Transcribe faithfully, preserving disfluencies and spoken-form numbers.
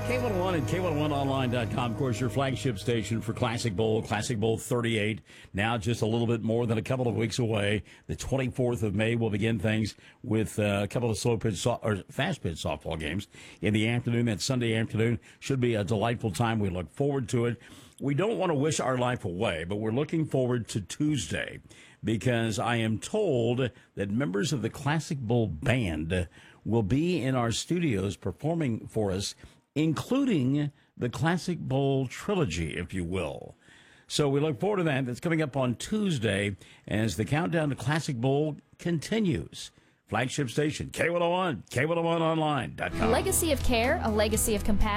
K one oh one and K one oh one online dot com, of course, your flagship station for Classic Bowl, Classic Bowl thirty-eight. Now just a little bit more than a couple of weeks away. The twenty-fourth of May will begin things with uh, a couple of slow pitch so- or fast pitch softball games in the afternoon. That Sunday afternoon should be a delightful time. We look forward to it. We don't want to wish our life away, but we're looking forward to Tuesday because I am told that members of the Classic Bowl band will be in our studios performing for us, including the Classic Bowl trilogy, if you will. So we look forward to that. That's coming up on Tuesday as the countdown to Classic Bowl continues. Flagship station, K one oh one, K one oh one online dot com. A legacy of care, a legacy of compassion.